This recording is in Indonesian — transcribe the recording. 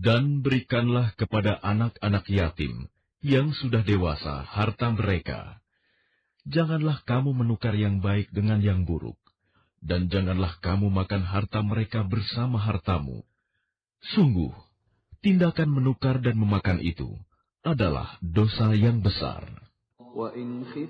Dan berikanlah kepada anak-anak yatim yang sudah dewasa harta mereka. Janganlah kamu menukar yang baik dengan yang buruk, dan janganlah kamu makan harta mereka bersama hartamu. Sungguh, tindakan menukar dan memakan itu adalah dosa yang besar.